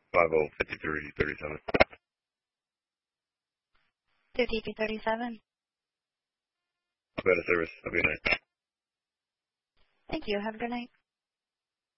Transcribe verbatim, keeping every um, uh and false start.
five oh fifty-three thirty-seven. fifty-three thirty-seven. Better service. Have a good night. Thank you. Have a good night.